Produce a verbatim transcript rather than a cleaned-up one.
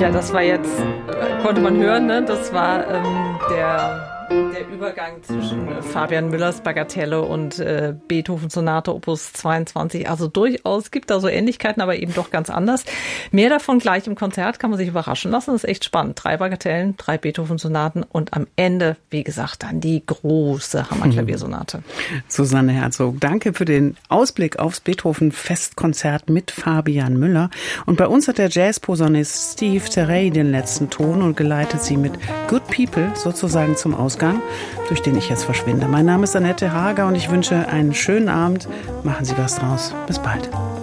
Ja, das war jetzt, konnte man hören, ne? Das war ähm, der, der Übergang zwischen Fabian Müllers Bagatelle und äh, Beethoven-Sonate Opus zweiundzwanzig. Also durchaus gibt da so Ähnlichkeiten, aber eben doch ganz anders. Mehr davon gleich im Konzert, kann man sich überraschen lassen. Das ist echt spannend. Drei Bagatellen, drei Beethoven-Sonaten und am Ende, wie gesagt, dann die große Hammerklaviersonate. Susanne Herzog, danke für den Ausblick aufs Beethoven-Festkonzert mit Fabian Müller. Und bei uns hat der Jazzposaunist Steve Terray den letzten Ton und geleitet sie mit Good People sozusagen zum Ausgang, durch den ich jetzt verschwinde. Mein Name ist Annette Hager und ich wünsche einen schönen Abend. Machen Sie was draus. Bis bald.